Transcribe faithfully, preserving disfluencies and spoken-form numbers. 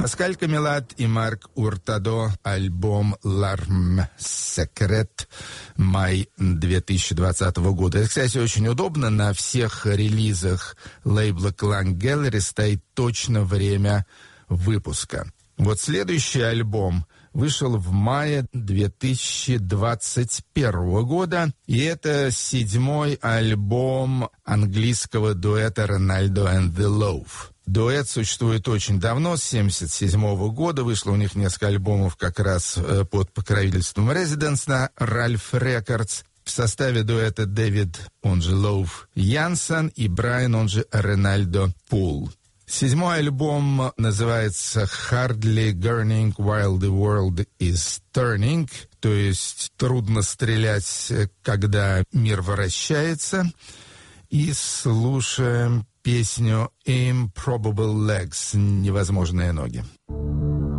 Паскаль Камелат и Марк Уртадо, альбом «L'arme Secrète», май две тысячи двадцатого года. Это, кстати, очень удобно. На всех релизах лейбла Klang Gallery стоит точно время выпуска. Вот следующий альбом вышел в мае две тысячи двадцать первого года, и это седьмой альбом английского дуэта «Рональдо and the Loaf». Дуэт существует очень давно, с семьдесят седьмого года. Вышло у них несколько альбомов как раз под покровительством Residence на Ralph Records. В составе дуэта Дэвид, он же Лоуф, Янсен и Брайан, он же Ренальдо Пул. Седьмой альбом называется «Hardly Gurning While the World is Turning», то есть «Трудно стрелять, когда мир вращается». И слушаем песню «Improbable Legs» — «Невозможные ноги».